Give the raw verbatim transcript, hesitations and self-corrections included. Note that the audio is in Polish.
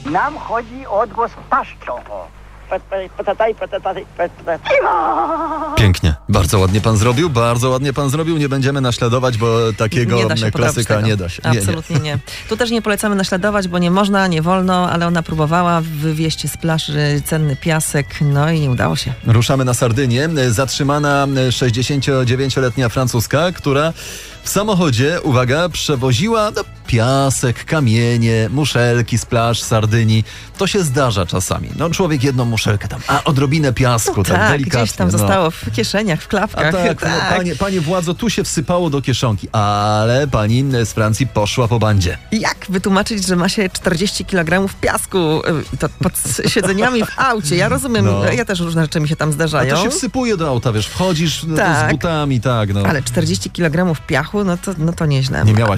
Nam chodzi o odgłos paszczą. Pięknie. Bardzo ładnie pan zrobił, bardzo ładnie pan zrobił. Nie będziemy naśladować, bo takiego nie da się klasyka nie da się. Nie, Absolutnie nie. nie. Tu też nie polecamy naśladować, bo nie można, nie wolno, ale ona próbowała wywieźć z plaży cenny piasek, no i nie udało się. Ruszamy na Sardynię. Zatrzymana sześćdziesięciodziewięcioletnia Francuska, która w samochodzie, uwaga, przewoziła no, piasek, kamienie, muszelki z plaż Sardynii. To się zdarza czasami. No człowiek jedną muszelkę tam, a odrobinę piasku, No tak, tak, delikatnie. gdzieś tam no. zostało w kieszeniach, w klapkach. A tak, tak. No, panie, panie władzo, tu się wsypało do kieszonki, ale pani z Francji poszła po bandzie. Jak wytłumaczyć, że ma się czterdzieści kilogramów piasku y, to pod siedzeniami w aucie? Ja rozumiem, No. ja też różne rzeczy mi się tam A zdarzają. to się wsypuje do auta, wiesz, wchodzisz no, to Tak. z butami, tak, no. Ale czterdzieści kilogramów piachu, no to, no to nieźle. Nie miałaś